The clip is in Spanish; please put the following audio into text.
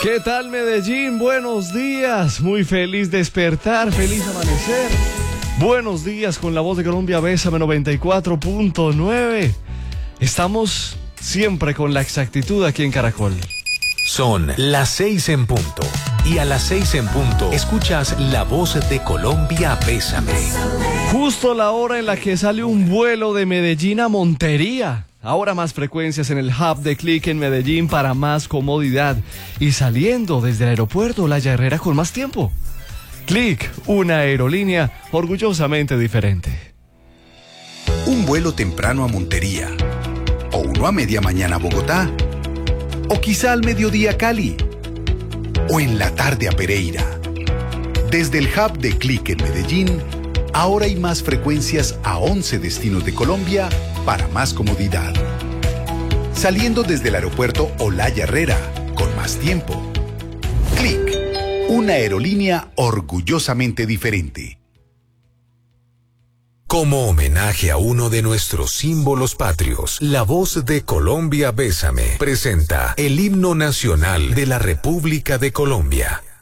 ¿Qué tal, Medellín? Buenos días. Muy feliz despertar, feliz amanecer. Buenos días con la voz de Colombia, Bésame 94.9. Estamos siempre con la exactitud aquí en Caracol. Son las 6 en punto. Y a las 6 en punto escuchas la voz de Colombia, Bésame. Justo la hora en la que sale un vuelo de Medellín a Montería. Ahora más frecuencias en el hub de Click en Medellín para más comodidad. Y saliendo desde el aeropuerto Olaya Herrera con más tiempo. Click, una aerolínea orgullosamente diferente. Un vuelo temprano a Montería. O uno a media mañana a Bogotá. O quizá al mediodía a Cali. O en la tarde a Pereira. Desde el hub de Click en Medellín, ahora hay más frecuencias a 11 destinos de Colombia para más comodidad. Saliendo desde el aeropuerto Olaya Herrera, con más tiempo. Click, una aerolínea orgullosamente diferente. Como homenaje a uno de nuestros símbolos patrios, la voz de Colombia, Bésame presenta el himno nacional de la República de Colombia.